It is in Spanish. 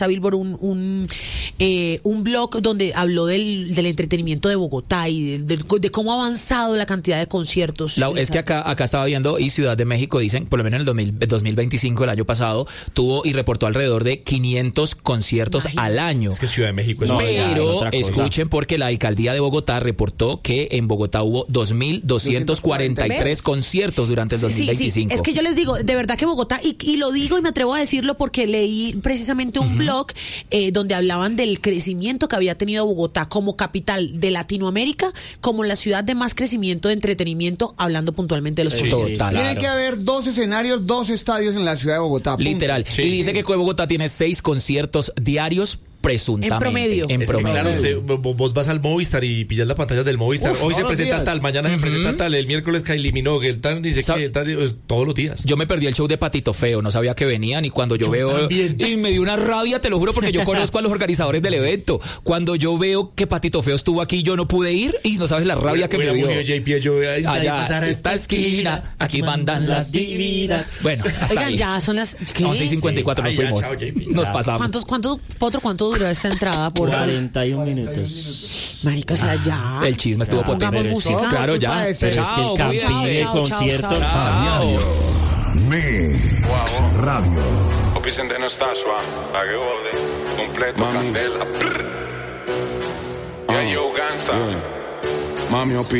Billboard un blog donde habló del entretenimiento de Bogotá y de cómo ha avanzado la cantidad de conciertos. Es que acá estaba viendo, y Ciudad de México dicen, por lo menos en el 2025, el año pasado, tuvo y reportó alrededor de 500 conciertos al año. Es que Ciudad de México es pero escuchen, porque la alcaldía de Bogotá reportó que en Bogotá hubo 2.243 conciertos durante el 2025. Sí. Es que yo les digo, de verdad que Bogotá, y lo digo y me atrevo a decirlo porque leí precisamente un blog donde hablaban del crecimiento que había tenido Bogotá como capital de Latinoamérica, como la ciudad de más crecimiento de entretenimiento, hablando puntualmente de los conciertos. Tiene que haber 2 escenarios, 2 estadios en la ciudad de Bogotá. Literal. Sí. Y dice que Bogotá tiene 6 conciertos diarios presuntamente. En promedio. Claro, vos vas al Movistar y pillas la pantalla del Movistar. Hoy se presenta tal, mañana se presenta tal, el miércoles Kylie Minogue, el tal dice que el tal, todos los días. Yo me perdí el show de Patito Feo, no sabía que venían, y cuando yo veo también. Y me dio una rabia, te lo juro, porque yo conozco a los organizadores del evento. Cuando yo veo que Patito Feo estuvo aquí, yo no pude ir, y no sabes la rabia que me dio. Allá esta esquina, aquí mandan las divinas. Bueno, hasta Oigan, ahí. ya son las 11:54 nos fuimos. Chao, JP. Nos pasamos. ¿Cuánto duró esta entrada? Por 41 minutos. Marica, o sea, ya. El chisme estuvo potente. Pongamos música. Claro, ya. Pero es que el camping de concierto. Radio. Opisen no está suave, la que jode, completo, candela. Ya yo gangsta. Mami,